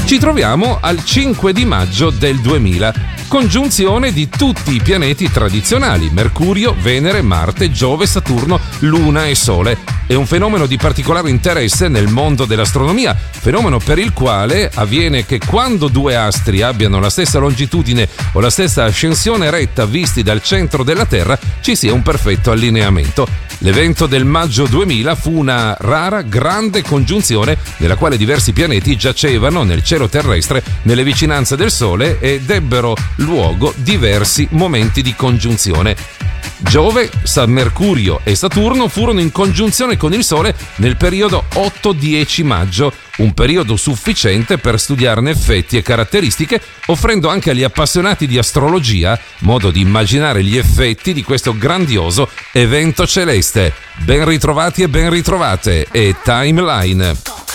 Ci troviamo al 5 di maggio del 2000, congiunzione di tutti i pianeti tradizionali: Mercurio, Venere, Marte, Giove, Saturno, Luna e Sole. È un fenomeno di particolare interesse nel mondo dell'astronomia, fenomeno per il quale avviene che quando due astri abbiano la stessa longitudine o la stessa ascensione retta visti dal centro della Terra ci sia un perfetto allineamento. L'evento del maggio 2000 fu una rara, grande congiunzione nella quale diversi pianeti giacevano nel cielo terrestre nelle vicinanze del Sole ed ebbero luogo diversi momenti di congiunzione. Giove, San Mercurio e Saturno furono in congiunzione con il Sole nel periodo 8-10 maggio, un periodo sufficiente per studiarne effetti e caratteristiche, offrendo anche agli appassionati di astrologia modo di immaginare gli effetti di questo grandioso evento celeste. Ben ritrovati e ben ritrovate, e Timeline.